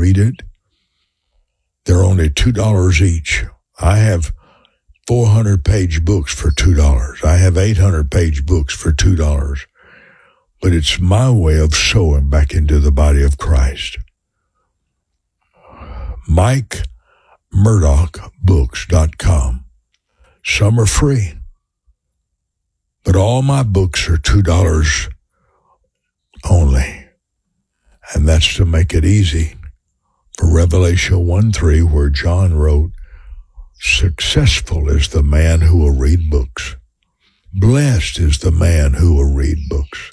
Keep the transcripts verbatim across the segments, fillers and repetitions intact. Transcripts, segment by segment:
read it. They're only two dollars each. I have four hundred page books for two dollars. I have eight hundred page books for two dollars. But it's my way of sowing back into the body of Christ. Mike Murdoch Books dot com. Some are free, but all my books are two dollars only. And that's to make it easy for Revelation one three, where John wrote, "Successful is the man who will read books. Blessed is the man who will read books."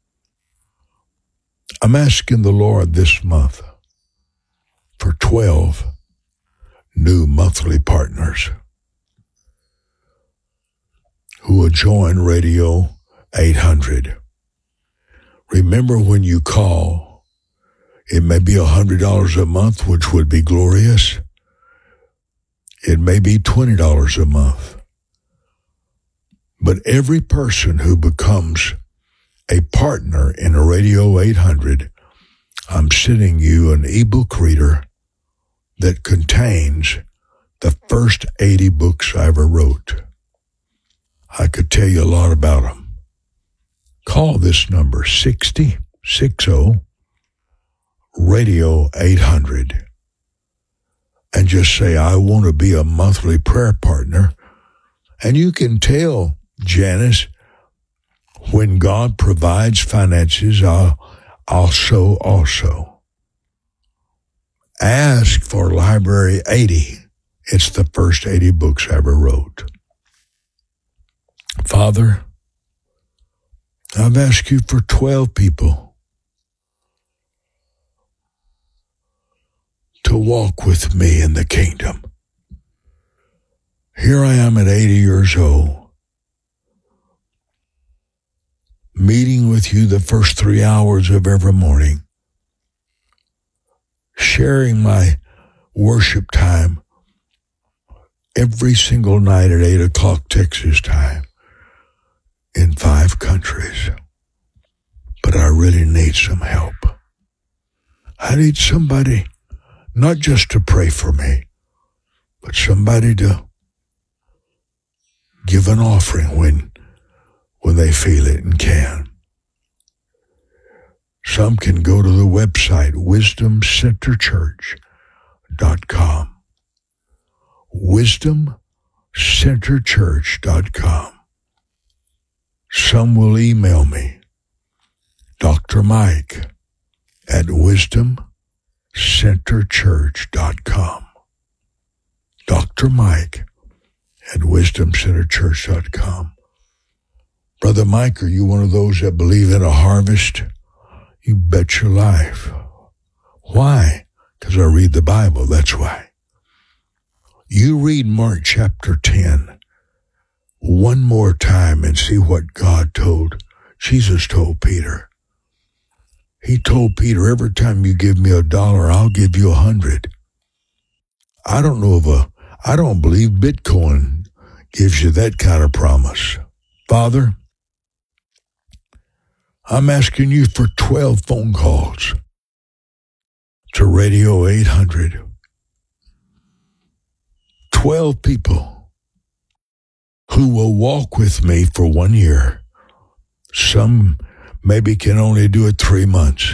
I'm asking the Lord this month for twelve new monthly partners who will join Radio eight hundred. Remember, when you call, it may be one hundred dollars a month, which would be glorious. It may be twenty dollars a month. But every person who becomes a partner in a Radio eight hundred, I'm sending you an ebook reader that contains the first eighty books I ever wrote. I could tell you a lot about them. Call this number, sixty sixty Radio eight hundred, and just say, "I want to be a monthly prayer partner." And you can tell Janice, when God provides finances, I'll, I'll sow also. Ask for Library eighty. It's the first eighty books I ever wrote. Father, I've asked you for twelve people to walk with me in the kingdom. Here I am at eighty years old, meeting with you the first three hours of every morning, sharing my worship time every single night at eight o'clock Texas time in five countries. But I really need some help. I need somebody not just to pray for me, but somebody to give an offering when when they feel it and can. Some can go to the website, wisdom center church dot com. wisdom center church dot com. Some will email me, Doctor Mike at wisdom center church dot com. Doctor Mike at wisdom center church dot com. Brother Mike, are you one of those that believe in a harvest? You bet your life. Why? Because I read the Bible, that's why. You read Mark chapter ten one more time and see what God told, Jesus told Peter. He told Peter, every time you give me a dollar, I'll give you a hundred. I don't know of a, I don't believe Bitcoin gives you that kind of promise. Father, I'm asking you for twelve phone calls to Radio eight hundred. twelve people who will walk with me for one year. Some maybe can only do it three months.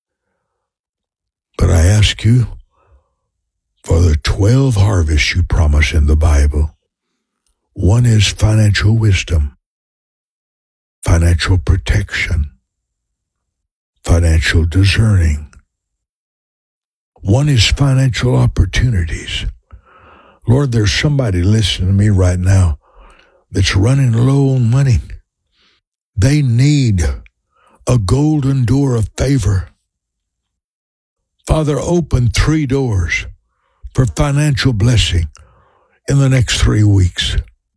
But I ask you for the twelve harvests you promise in the Bible. One is financial wisdom, financial protection, financial discerning. One is financial opportunities. Lord, there's somebody listening to me right now that's running low on money. They need a golden door of favor. Father, open three doors for financial blessing in the next three weeks.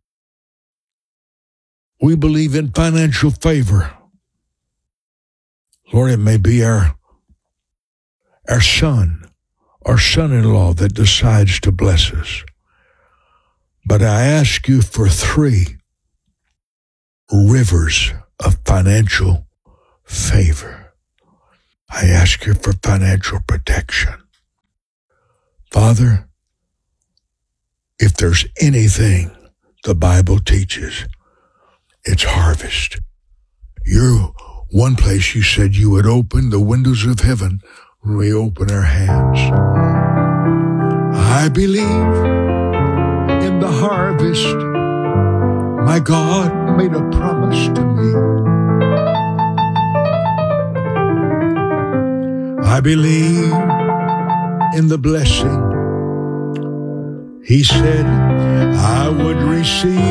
We believe in financial favor. Lord, it may be our, our son, our son-in-law that decides to bless us. But I ask you for three rivers of financial favor. I ask you for financial protection. Father, if there's anything the Bible teaches, it's harvest. You're one place you said you would open the windows of heaven when we open our hands. I believe in the harvest. My God made a promise to me. I believe in the blessing. He said I would receive